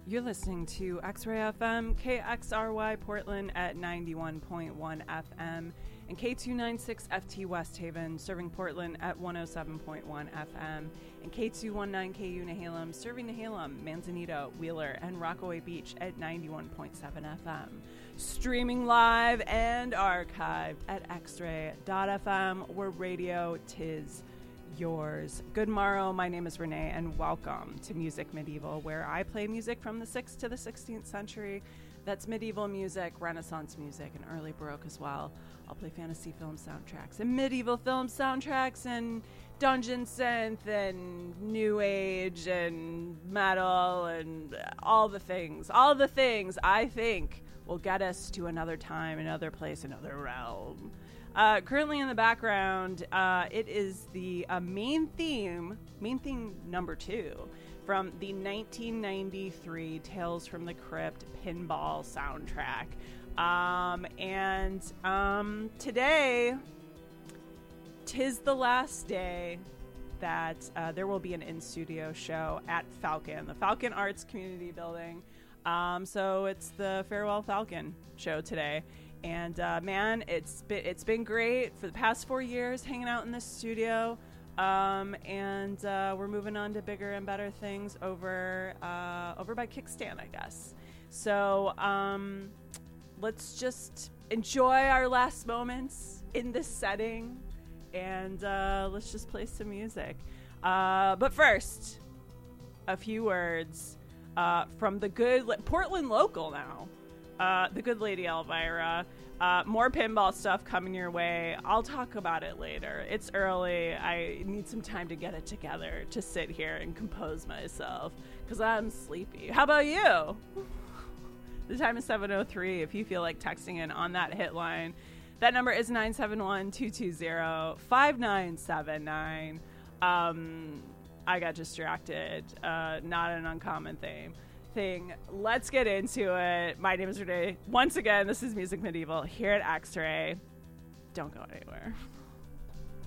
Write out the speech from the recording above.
You're listening to X-Ray FM, KXRY Portland at 91.1 FM, and K296FT West Haven, serving Portland at 107.1 FM, and K219KU Nehalem, serving Nehalem, Manzanito, Wheeler, and Rockaway Beach at 91.7 FM. Streaming live and archived at xray.fm, where radio tis yours. Good morrow, my name is Renee, and welcome to Music Medieval, where I play music from the 6th to the 16th century. That's medieval music, Renaissance music, and early Baroque as well. I'll play fantasy film soundtracks and medieval film soundtracks and dungeon synth and new age and metal and all the things I think will get us to another time, another place, another realm. Currently in the background, it is the main theme number 2 from the 1993 Tales from the Crypt pinball soundtrack. Today, tis the last day that there will be an in-studio show at Falcon, the Falcon Arts Community Building. So it's the Farewell Falcon show today. And man, it's been great for the past 4 years hanging out in this studio, and we're moving on to bigger and better things over by Kickstand, I guess. So let's just enjoy our last moments in this setting, and let's just play some music. But first, a few words from the good Portland local now. The good lady Elvira. More pinball stuff coming your way. I'll talk about it later. It's early. I need some time to get it together to sit here and compose myself because I'm sleepy. How about you? The time is 7:03. If you feel like texting in on that hit line, that number is 971-220-5979. I got distracted. Not an uncommon thing. Let's get into it. My name is Renee. Once again, this is Music Medieval here at X-Ray. Don't go anywhere.